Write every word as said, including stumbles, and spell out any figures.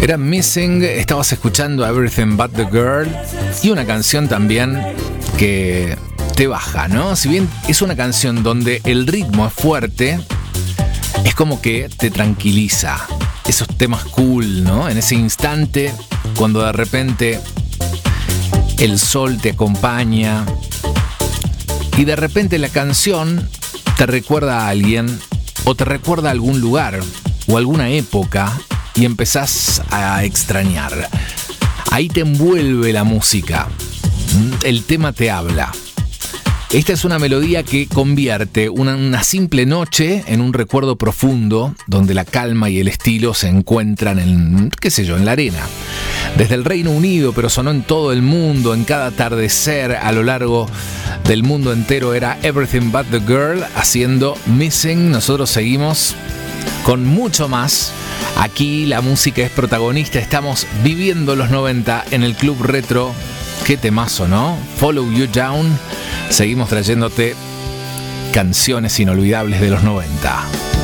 Era Missing, estabas escuchando Everything But The Girl y una canción también que te baja, ¿no? Si bien es una canción donde el ritmo es fuerte, es como que te tranquiliza. Esos temas cool, ¿no? En ese instante, cuando de repente el sol te acompaña y de repente la canción te recuerda a alguien o te recuerda a algún lugar o alguna época y empezás a extrañar. Ahí te envuelve la música. El tema te habla. Esta es una melodía que convierte una, una simple noche en un recuerdo profundo donde la calma y el estilo se encuentran en, qué sé yo, en la arena. Desde el Reino Unido, pero sonó en todo el mundo, en cada atardecer a lo largo del mundo entero, era Everything But The Girl haciendo Missing. Nosotros seguimos con mucho más. Aquí la música es protagonista, estamos viviendo los noventa en el Club Retro. Qué temazo, ¿no? Follow You Down. Seguimos trayéndote canciones inolvidables de los noventa.